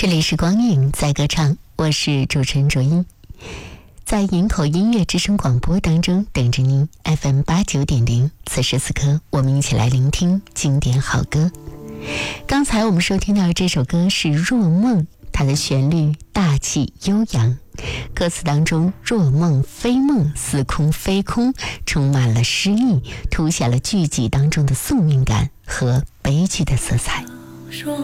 这里是光影在歌唱，我是主持人卓一，在营口音乐之声广播当中等着您 FM89.0。此时此刻，我们一起来聆听经典好歌。刚才我们收听到的这首歌是《若梦》，它的旋律大气悠扬，歌词当中若梦非梦，似空非空，充满了诗意，凸显了剧集当中的宿命感和悲剧的色彩。